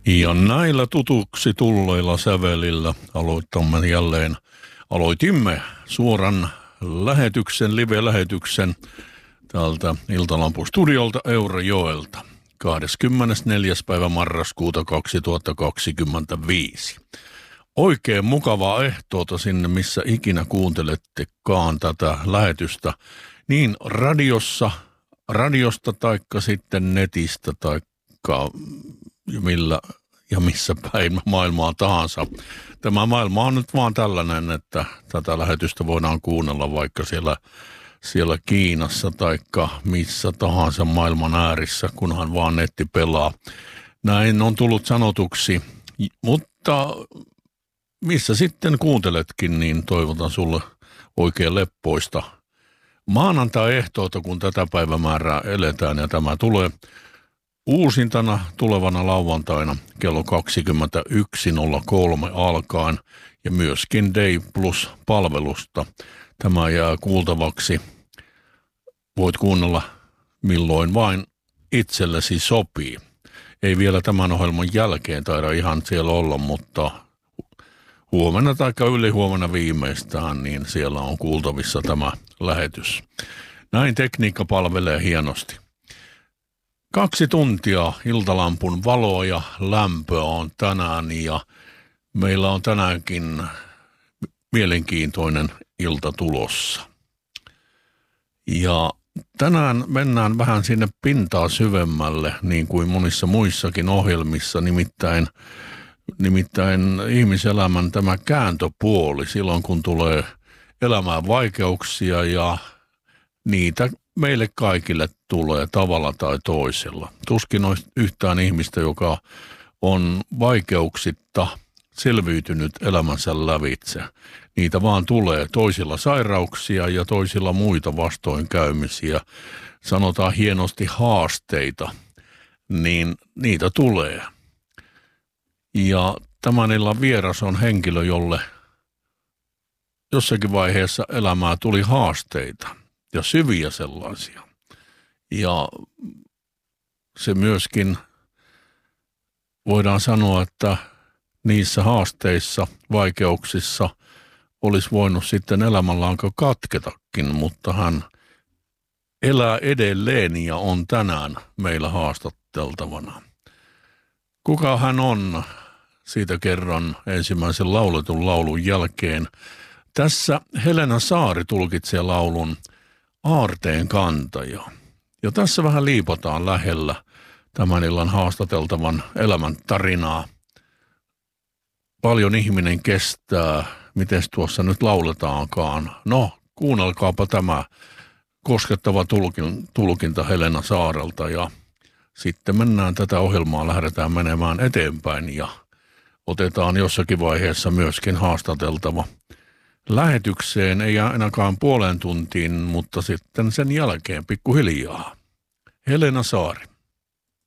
Ja näillä tutuksi tulleilla sävelillä aloitimme suoran lähetyksen, live-lähetyksen täältä Iltalampun studiolta Eurajoelta 24. päivä marraskuuta 2025. Oikein mukavaa ehtoota sinne, missä ikinä kuuntelettekaan tätä lähetystä, niin radiosta taikka sitten netistä taikka millä ja missä päin maailmaa tahansa. Tämä maailma on nyt vaan tällainen, että tätä lähetystä voidaan kuunnella vaikka siellä Kiinassa taikka missä tahansa maailman äärissä, kunhan vaan netti pelaa. Näin on tullut sanotuksi, mutta missä sitten kuunteletkin, niin toivotan sulle oikein leppoista maanantai-ehtoota, kun tätä päivämäärää eletään, ja tämä tulee uusintana tulevana lauantaina kello 21.03 alkaen ja myöskin Day Plus-palvelusta. Tämä jää kuultavaksi. Voit kuunnella milloin vain itsellesi sopii. Ei vielä tämän ohjelman jälkeen taida ihan siellä olla, mutta huomenna tai ylihuomenna viimeistään, niin siellä on kuultavissa tämä lähetys. Näin tekniikka palvelee hienosti. 2 tuntia Iltalampun valoa ja lämpöä on tänään, ja meillä on tänäänkin mielenkiintoinen ilta tulossa. Ja tänään mennään vähän sinne pintaa syvemmälle, niin kuin monissa muissakin ohjelmissa, nimittäin ihmiselämän tämä kääntöpuoli silloin, kun tulee elämään vaikeuksia, ja niitä meille kaikille tulee tavalla tai toisella. Tuskin olisi yhtään ihmistä, joka on vaikeuksitta selviytynyt elämänsä lävitse. Niitä vaan tulee, toisilla sairauksia ja toisilla muita vastoinkäymisiä, sanotaan hienosti haasteita, niin niitä tulee. Ja tämän illan vieras on henkilö, jolle jossakin vaiheessa elämää tuli haasteita ja syviä sellaisia. Ja se myöskin voidaan sanoa, että niissä haasteissa, vaikeuksissa olisi voinut sitten elämänlanka katketakin, mutta hän elää edelleen ja on tänään meillä haastateltavana. Kuka hän on? Siitä kerran ensimmäisen lauletun laulun jälkeen. Tässä Helena Saari tulkitsee laulun Aarteen kantaja. Ja tässä vähän liipataan lähellä tämän illan haastateltavan elämän tarinaa. Paljon ihminen kestää, miten tuossa nyt lauletaankaan. No, kuunnelkaapa tämä koskettava tulkinta Helena Saarelta, ja sitten mennään tätä ohjelmaa, lähdetään menemään eteenpäin ja otetaan jossakin vaiheessa myöskin haastateltava lähetykseen, ei ainakaan puoleen tuntiin, mutta sitten sen jälkeen pikkuhiljaa. Helena Saari.